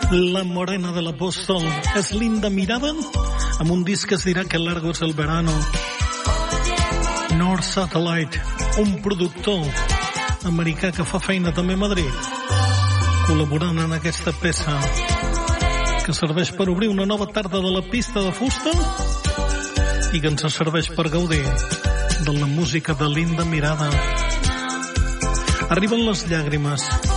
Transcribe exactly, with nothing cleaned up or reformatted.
La morena del apóstol és Linda Mirada, amb un disc que es dirà que largo es el verano. North Satellite, un productor americà que fa feina també a Madrid, col·laborant en aquesta peça que serveix per obrir una nova tarda de la pista de fusta i que ens serveix per gaudir de la música de Linda Mirada. Arriben les llàgrimes.